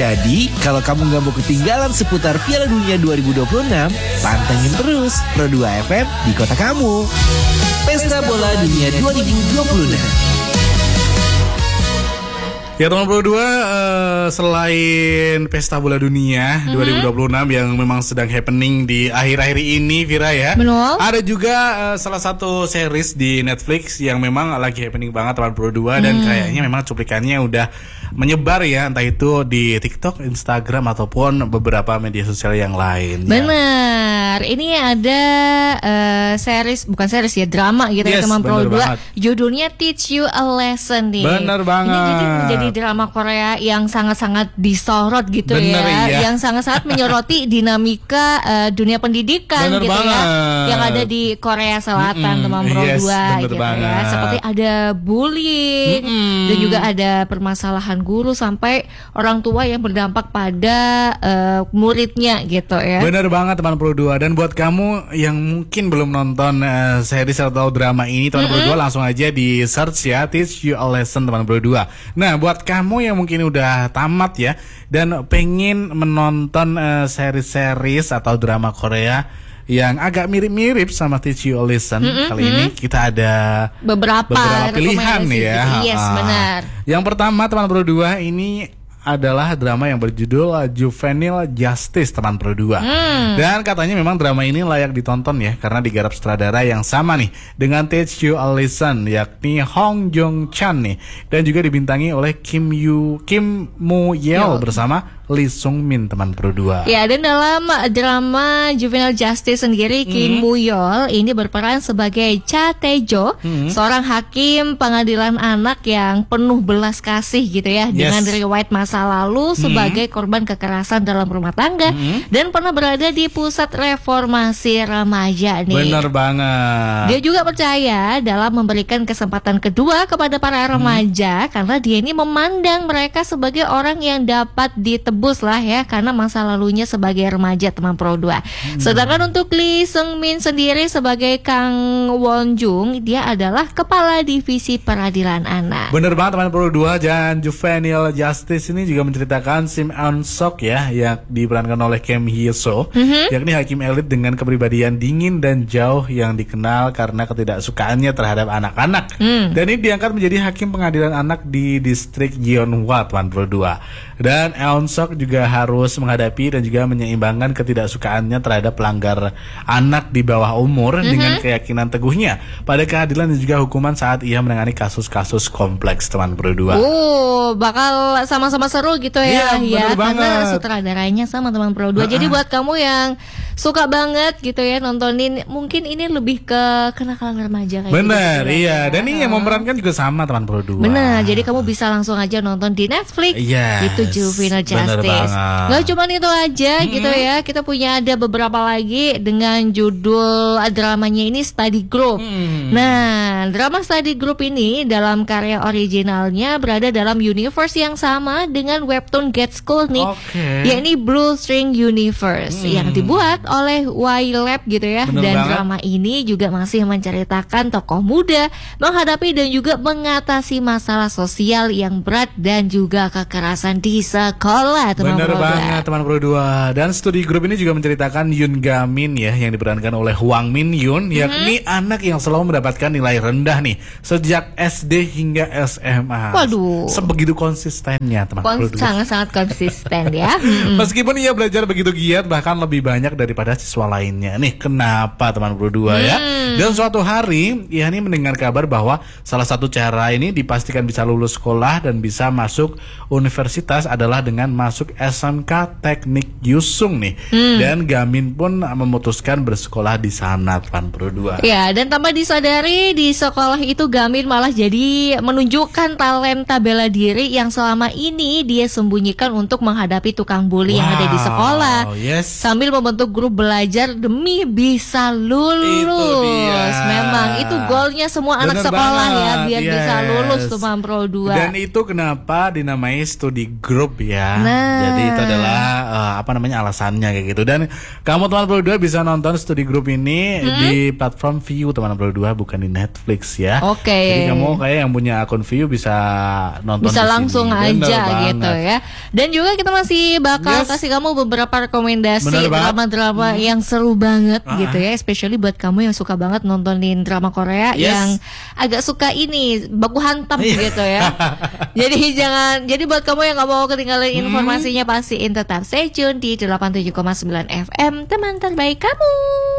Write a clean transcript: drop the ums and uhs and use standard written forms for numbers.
Jadi, kalau kamu nggak mau ketinggalan seputar Piala Dunia 2026, pantengin terus Pro2 FM di kota kamu. Pesta Bola Dunia 2026. Ya teman Pro2, selain Pesta Bola Dunia 2026 yang memang sedang happening di akhir-akhir ini, Vira ya. Betul. Ada juga salah satu series di Netflix yang memang lagi happening banget teman Pro2 dan kayaknya memang cuplikannya udah menyebar ya, entah itu di TikTok, Instagram ataupun beberapa media sosial yang lain. Benar. Ini ada bukan series ya, drama gitu ya teman Pro2. Judulnya Teach You a Lesson nih. Bener banget. Ini jadi menjadi drama Korea yang sangat-sangat disorot gitu. Bener, ya. Yang sangat-sangat menyoroti dinamika dunia pendidikan. Bener gitu banget. Ya, yang ada di Korea Selatan teman Pro2 gitu banget. ya. Seperti ada bullying dan juga ada permasalahan guru sampai orang tua yang berdampak pada muridnya gitu ya. Bener banget teman Pro2. Dan buat kamu yang mungkin belum nonton series atau drama ini, teman Pro2 langsung aja di search ya, Teach You a Lesson teman Pro2. Nah, buat kamu yang mungkin udah tamat ya dan pengen menonton series atau drama Korea yang agak mirip-mirip sama Teach You a Lesson, kali ini kita ada beberapa pilihan ya. Yes, benar. Yang pertama teman Pro2, ini adalah drama yang berjudul Juvenile Justice teman Pro2. Dan katanya memang drama ini layak ditonton ya, karena digarap sutradara yang sama nih dengan Teach You a Lesson, yakni Hong Jong Chan nih, dan juga dibintangi oleh Kim Moo Yeol bersama Lee Sung Min teman Pro2. Ya, dan dalam drama Juvenile Justice sendiri Kim Moo Yeol ini berperan sebagai Cha Tae-jo, seorang hakim pengadilan anak yang penuh belas kasih gitu ya, dengan riwayat masa lalu sebagai korban kekerasan dalam rumah tangga dan pernah berada di pusat reformasi remaja nih. Bener banget. Dia juga percaya dalam memberikan kesempatan kedua kepada para remaja karena dia ini memandang mereka sebagai orang yang dapat ditebus lah ya, karena masa lalunya sebagai remaja teman Pro2. Sedangkan untuk Lee Sung Min sendiri sebagai Kang Won Jung, dia adalah kepala divisi peradilan anak. Bener banget teman Pro2. Dan Juvenile Justice ini juga menceritakan Sim Eun Sok ya, yang diperankan oleh Kim Hye So, yakni hakim elit dengan kepribadian dingin dan jauh yang dikenal karena ketidaksukaannya terhadap anak-anak. Dan ini diangkat menjadi hakim pengadilan anak di distrik Gyeonghwa teman Pro2. Dan Eun Sok juga harus menghadapi dan juga menyeimbangkan ketidaksukaannya terhadap pelanggar anak di bawah umur dengan keyakinan teguhnya pada keadilan dan juga hukuman saat ia menangani kasus-kasus kompleks teman Pro2. Bakal sama-sama seru gitu ya, karena sutradaranya sama teman Pro2. Jadi buat kamu yang suka banget gitu ya nontonin, mungkin ini lebih ke kenakalan remaja kayak bener gitu. Iya, dan ini yang memerankan juga sama teman Pro2. Bener, jadi kamu bisa langsung aja nonton di Netflix. Itu Juvenile Justice. Gak cuma itu aja gitu ya, kita punya ada beberapa lagi dengan judul dramanya ini Study Group. Nah, drama Study Group ini dalam karya originalnya berada dalam universe yang sama dengan webtoon Get School nih, yakni Blue String Universe yang dibuat oleh Y-Lab gitu ya. Drama ini juga masih menceritakan tokoh muda menghadapi dan juga mengatasi masalah sosial yang berat dan juga kekerasan di sekolah teman Pro2. Bener banget teman Pro2. Dan Study Group ini juga menceritakan Yoon Ga-min ya, yang diperankan oleh Hwang Min-yoon, yakni anak yang selalu mendapatkan nilai rendah nih sejak SD hingga SMA. Waduh, sebegitu konsistennya teman Pro2. Sangat-sangat konsisten ya. Meskipun ia belajar begitu giat, bahkan lebih banyak daripada siswa lainnya. Nih kenapa teman Pro2 ya. Dan suatu hari ia ini mendengar kabar bahwa salah satu cara ini dipastikan bisa lulus sekolah dan bisa masuk universitas adalah dengan masuk SMK Teknik Yusung nih. Dan Gamin pun memutuskan bersekolah di sana teman Pro2. Ya, dan tanpa disadari di sekolah itu Gamin malah jadi menunjukkan talenta bela diri yang selama ini dia sembunyikan untuk menghadapi tukang bully yang ada di sekolah. Sambil membentuk grup belajar demi bisa lulus. Memang itu goalnya semua anak sekolah ya, biar bisa lulus teman Pro2. Dan itu kenapa dinamai Study Group ya. Jadi itu adalah alasannya kayak gitu. Dan kamu teman Pro2 bisa nonton Study Group ini di platform Viu teman Pro2, bukan di Netflix ya. Jadi kamu kayak yang punya akun Viu bisa nonton bisa langsung aja gitu ya. Dan juga kita masih bakal kasih kamu beberapa rekomendasi drama-drama yang seru banget gitu ya, especially buat kamu yang suka banget nontonin drama Korea yang agak suka ini baku hantam gitu ya. Jadi buat kamu yang gak mau ketinggalan informasinya, pastiin tetap stay tune di 87,9 FM teman terbaik kamu.